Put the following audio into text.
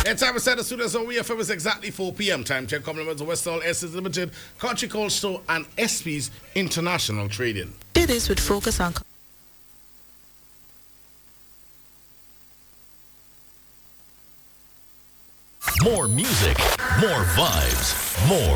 It's time to set the studios on WFM is exactly 4 p.m. Time check compliments of Westall Essex Limited, Country Cold Store, and SP's International Trading. Do this with focus on. More music, more vibes, more